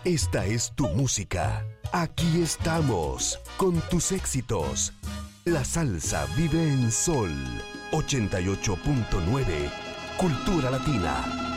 Esta es tu música. Aquí estamos, con tus éxitos. La salsa vive en Sol 88.9, Cultura Latina.